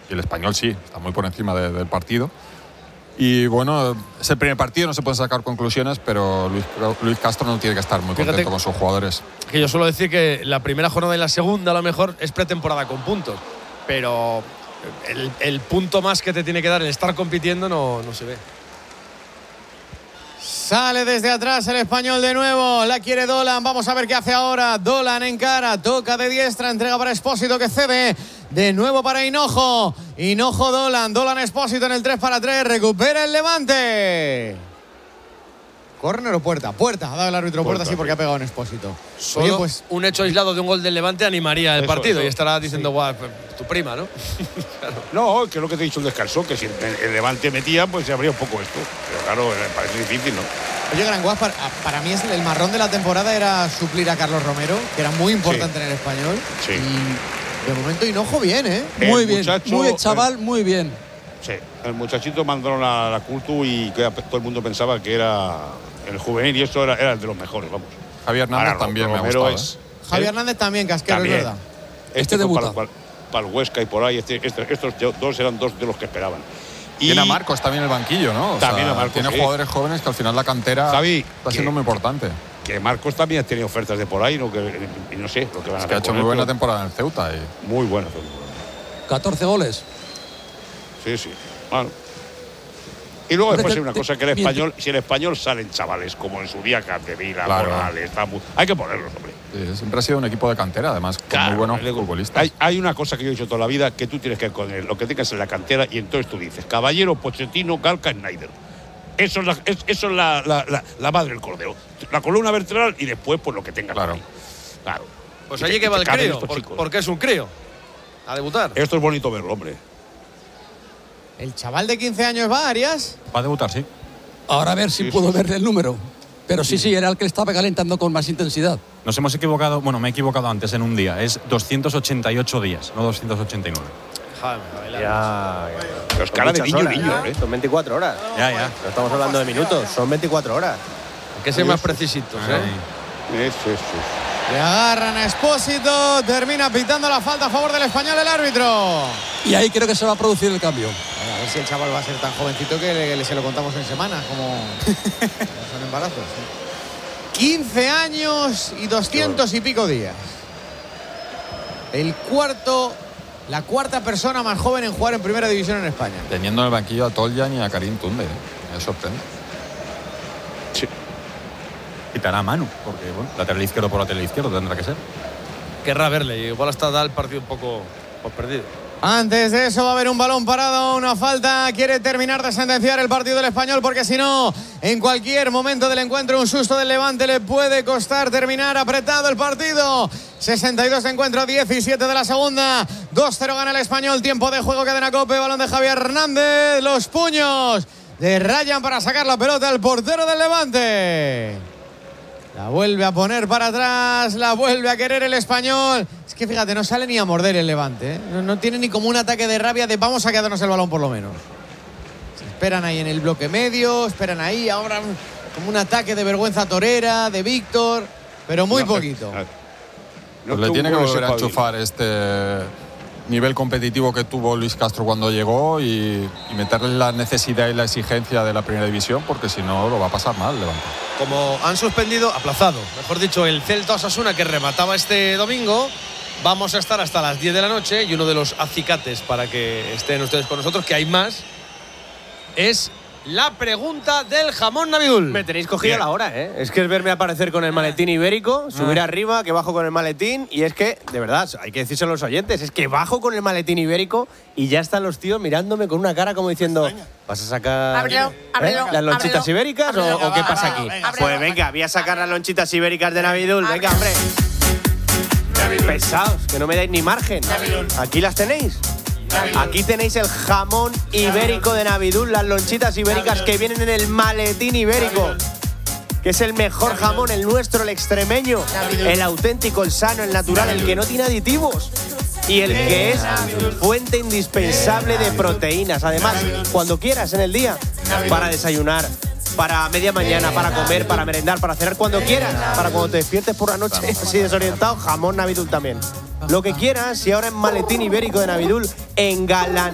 y el Español sí, está muy por encima del partido. Y bueno, es el primer partido, no se pueden sacar conclusiones, pero Luis Castro no tiene que estar muy contento con sus jugadores. Que yo suelo decir que la primera jornada y la segunda a lo mejor es pretemporada con puntos, pero el punto más que te tiene que dar el estar compitiendo no se ve. Sale desde atrás el Español de nuevo. La quiere Dolan. Vamos a ver qué hace ahora. Dolan en cara. Toca de diestra. Entrega para Expósito que cede. De nuevo para Hinojo. Hinojo Dolan. Dolan Expósito en el 3-3. Recupera el Levante. ¿Córner o puerta? Puerta. Ha dado el árbitro puerta, sí, porque ha pegado en Expósito. Solo Oye, pues un hecho aislado de un gol del Levante animaría el partido. Y estará diciendo, guau, tu prima, ¿no? Claro. No, que es lo que te he dicho el descanso, que si el Levante metía, pues se abría un poco esto. Pero claro, parece difícil, ¿no? Oye, Granguas, para mí el marrón de la temporada era suplir a Carlos Romero, que era muy importante en el Español. Sí. Y de momento Hinojo bien, ¿eh? Muy bien, muy bien, chaval, muy bien. Sí, el muchachito mandaron a la Cultu y que todo el mundo pensaba que era el juvenil y eso era el de los mejores, vamos. Javier Hernández también me ha gustado. Javier Hernández también, casquero, también. es verdad. Este debuta. Para el Huesca y por ahí, estos dos eran dos de los que esperaban. Y tiene a Marcos también el banquillo, ¿no? También a Marcos. Tiene jugadores jóvenes que al final la cantera está siendo muy importante. Que Marcos también ha tenido ofertas de por ahí, ¿no? Y no sé lo que van a hacer. Que ha hecho muy buena temporada en el Ceuta. Muy buena. 14 goles. Sí. Bueno. Y luego después hay una cosa, que el español, si el Español salen chavales como en su día Capdevila, Morales, hay que ponerlos, hombre. Sí, siempre ha sido un equipo de cantera, además, con muy buenos futbolistas. Hay una cosa que yo he dicho toda la vida, que tú tienes que ir con lo que tengas en la cantera, y entonces tú dices, Caballero, Pochettino, Galca, Snyder. Eso es la madre del cordero. La columna vertebral y después pues lo que tengas. Claro. Pues allí que va el crío, porque es un crío. A debutar. Esto es bonito verlo, hombre. ¿El chaval de 15 años va, Arias? Va a debutar, sí. Ahora a ver si puedo ver el número. Pero sí, era el que estaba calentando con más intensidad. Nos hemos equivocado, bueno, me he equivocado antes en un día. Es 288 días, no 289. Pero es cara de niño, ¿eh? Son 24 horas. Ya. No estamos hablando de minutos, son 24 horas. Hay que ser más precisitos, Eso. Le agarran a Expósito, termina pitando la falta a favor del Español el árbitro. Y ahí creo que se va a producir el cambio. A ver si el chaval va a ser tan jovencito que se lo contamos en semanas, como son embarazos. 15 años y 200 y pico días. La cuarta persona más joven en jugar en primera división en España. Teniendo en el banquillo a Toljan y a Karim Tunde. Me sorprende. Sí. Quitará a Manu, porque bueno, lateral izquierdo por lateral izquierdo tendrá que ser. Querrá verle, igual hasta da el partido un poco perdido. Antes de eso va a haber un balón parado, una falta. Quiere terminar de sentenciar el partido del Español, porque si no, en cualquier momento del encuentro, un susto del Levante le puede costar terminar apretado el partido. 62 de encuentro, 17 de la segunda. 2-0 gana el Español. Tiempo de juego, cadena COPE. Balón de Javier Hernández. Los puños de Ryan para sacar la pelota al portero del Levante. La vuelve a poner para atrás, la vuelve a querer el Español. Es que fíjate, no sale ni a morder el Levante, ¿eh? No tiene ni como un ataque de rabia de vamos a quedarnos el balón por lo menos. Se esperan ahí en el bloque medio, esperan ahí ahora como un ataque de vergüenza torera, de Víctor, pero muy poquito. Pues le tiene que volver a enchufar este nivel competitivo que tuvo Luis Castro cuando llegó y meterle la necesidad y la exigencia de la primera división, porque si no lo va a pasar mal Levante. Como han aplazado, mejor dicho, el Celta Osasuna que remataba este domingo, vamos a estar hasta las 10 de la noche y uno de los acicates para que estén ustedes con nosotros, que hay más, es la pregunta del jamón Navidul. Me tenéis cogido la hora, ¿eh? Es que es verme aparecer con el maletín ibérico, subir arriba, que bajo con el maletín, y es que, de verdad, hay que decírselo a los oyentes, es que bajo con el maletín ibérico y ya están los tíos mirándome con una cara como diciendo, ¿vas a sacar las lonchitas ibéricas o qué pasa aquí? Pues venga, voy a sacar las lonchitas ibéricas de Navidul, venga, hombre. Pesaos, que no me dais ni margen. Aquí las tenéis. Aquí tenéis el jamón ibérico de Navidul, las lonchitas ibéricas que vienen en el maletín ibérico, que es el mejor jamón, el nuestro, el extremeño, el auténtico, el sano, el natural, el que no tiene aditivos y el que es fuente indispensable de proteínas. Además, cuando quieras en el día, para desayunar, para media mañana, para comer, para merendar, para cenar, cuando quieras, para cuando te despiertes por la noche así desorientado, jamón Navidul también. Lo que quieras, y ahora en maletín ibérico de Navidul, engalanado.